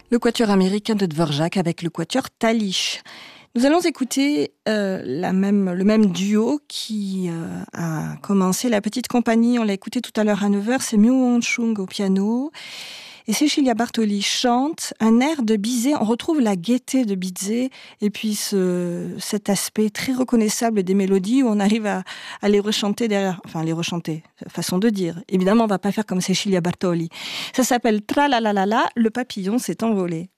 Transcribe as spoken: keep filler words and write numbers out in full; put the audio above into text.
Le quatuor américain de Dvorak avec le quatuor Talich. Nous allons écouter euh, la même, le même duo qui euh, a commencé La Petite Compagnie. On l'a écouté tout à l'heure à neuf heures, c'est Myung-Won Chung au piano. Et Cecilia Bartoli chante un air de Bizet. On retrouve la gaieté de Bizet et puis ce, cet aspect très reconnaissable des mélodies où on arrive à, à les rechanter derrière. Enfin, les rechanter, façon de dire. Évidemment, on ne va pas faire comme Cecilia Bartoli. Ça s'appelle Tra la la la la, le papillon s'est envolé.